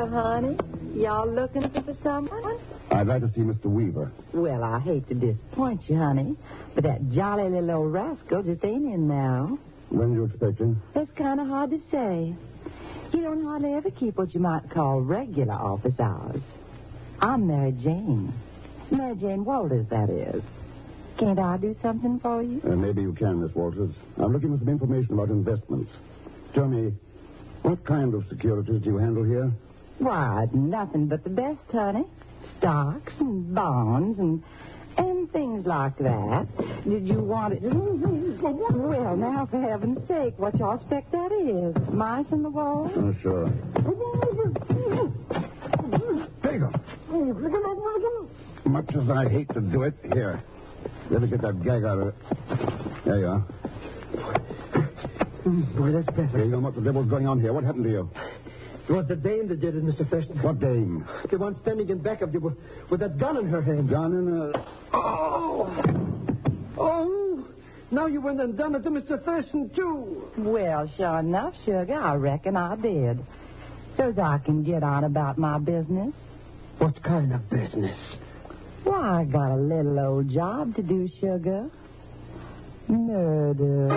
honey. Y'all looking for someone? I'd like to see Mr. Weaver. Well, I hate to disappoint you, honey, but that jolly little old rascal just ain't in now. When do you expect him? It's kind of hard to say. He don't hardly ever keep what you might call regular office hours. I'm Mary Jane. Mary Jane Walters, that is. Can't I do something for you? Maybe you can, Miss Walters. I'm looking for some information about investments. Tell me, what kind of securities do you handle here? Why, nothing but the best, honey. Stocks and bonds and things like that. Did you want it? Well, now, for heaven's sake, what y'all expect that is? Mice in the wall? Oh, sure. There you go. Much as I hate to do it, here. Let me get that gag out of it. There you are. Boy, that's better. Here you go. What the devil's going on here? What happened to you? It was the dame that did it, Mr. Thurston. What dame? The one standing in back of you with that gun in her hand. Gun in her... Oh! Oh! Now you went and done it to Mr. Thurston, too. Well, sure enough, sugar, I reckon I did. So's I can get on about my business. What kind of business? Why, I got a little old job to do, sugar. Murder.